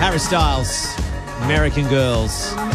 Harry Styles, American Girls.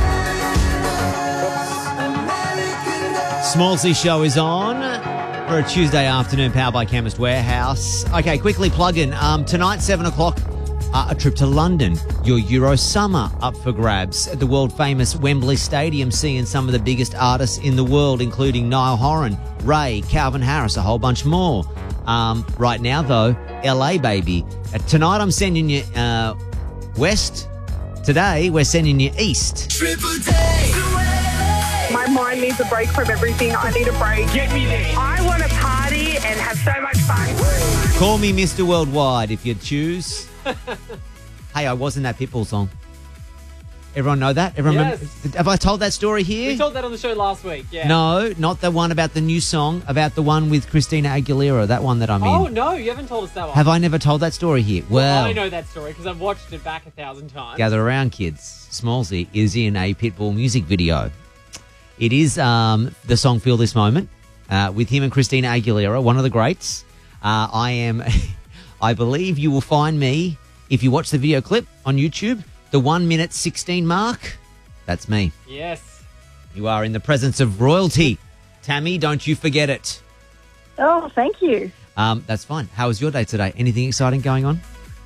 Smallsy show is on for a Tuesday afternoon, powered by Chemist Warehouse. Okay, quickly plug in. Tonight, 7 o'clock, a trip to London. Your Euro Summer up for grabs at the world-famous Wembley Stadium, seeing some of the biggest artists in the world, including Niall Horan, Ray, Calvin Harris, a whole bunch more. Right now, though, LA, baby. Tonight, I'm sending you west. Today, we're sending you east. Triple J. My mind needs a break from everything. I need a break. Get me there. I want to party and have so much fun. Call me Mr. Worldwide if you choose. Hey, I was in that Pitbull song. Everyone know that? Everyone Yes. have I told that story here? We told that on the show last week, yeah. No, not the one about the new song, about the one with Christina Aguilera, that one that I'm Oh, in. no, you haven't told us that one. Have I never told that story here? Well, I know that story because I've watched it back 1,000 times. gather around, kids. Smallsy is in a Pitbull music video. It is the song Feel This Moment with him and Christina Aguilera, one of the greats. I believe you will find me, if you watch the video clip on YouTube, the 1 minute 16 mark. That's me. Yes. You are in the presence of royalty. Tammy, don't you forget it. Oh, thank you. That's fine. How was your day today? Anything exciting going on?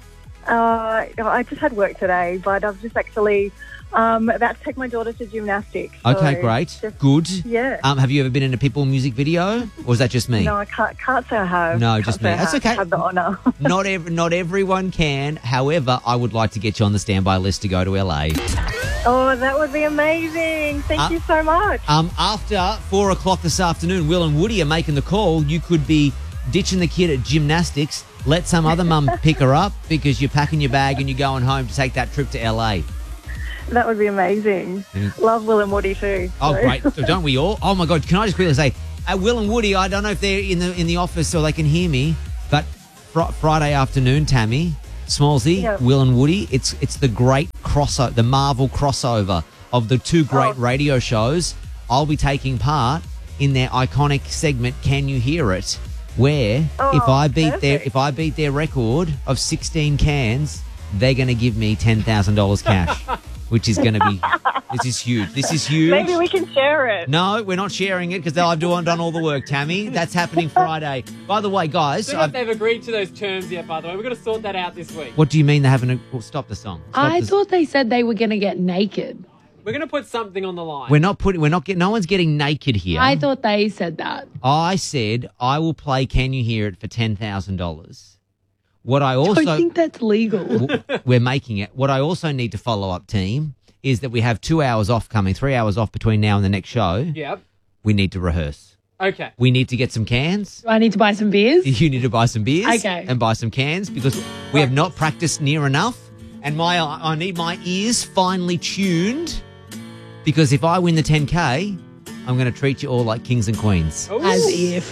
I just had work today, but I was just actually about to take my daughter to gymnastics. So Okay, great. just- Good. Yeah. Have you ever been in a Pitbull music video? Or is that just me? No, I can't say I have. No, Can't just say me. I That's okay. Had the honour. Not everyone can. However, I would like to get you on the standby list to go to LA. Oh, that would be amazing. Thank you so much. After 4 o'clock this afternoon, Will and Woody are making the call. You could be ditching the kid at gymnastics. Let some other mum pick her up because you're packing your bag and you're going home to take that trip to LA. That would be amazing. Love Will and Woody too. Oh, so. great. So don't we all? Oh, my God. Can I just quickly say, Will and Woody, I don't know if they're in the office so they can hear me, but Friday afternoon, Tammy, Smallsy, Yep. Will and Woody, it's the great crossover, the Marvel crossover of the two great radio shows. I'll be taking part in their iconic segment, Can You Hear It? Where if I beat their record of 16 cans, they're going to give me $10,000 cash, which is going to be, this is huge. This is huge. Maybe we can share it. No, we're not sharing it because I've done all the work, Tammy. That's happening Friday. By the way, guys, I don't know if they've agreed to those terms yet, by the way. We've got to sort that out this week. what do you mean they haven't? Well, stop the song. I thought they said they were going to get naked. We're going to put something on the line. no one's getting naked here. I thought they said that. I said I will play Can You Hear It for $10,000. What I I also think that's legal. we're making it. What I also need to follow up, team, is that we have 2 hours off coming, 3 hours off between now and the next show. Yep. We need to rehearse. Okay. We need to get some cans. Do I need to buy some beers? You need to buy some beers Okay. and buy some cans because we have not practiced near enough. And I need my ears finely tuned because if I win the 10K, I'm going to treat you all like kings and queens. Ooh. As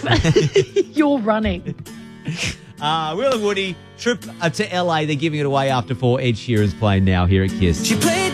if. You're running. Will and Woody, trip to LA. They're giving it away after 4. Ed Sheeran's playing now here at KISS. She played